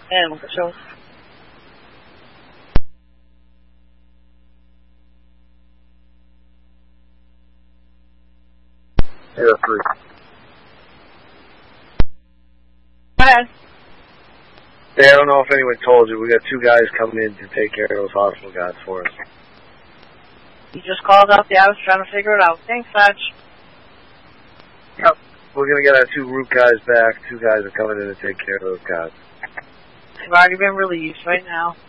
Animal Control. Yeah, 3. Go ahead. Hey, I don't know if anyone told you, we got 2 guys coming in to take care of those hospital guys for us. You just called up. Yeah, I was trying to figure it out. Thanks, Fudge. Yep. We're going to get our 2 root guys back. 2 guys are coming in to take care of those guys. They've already been released right now.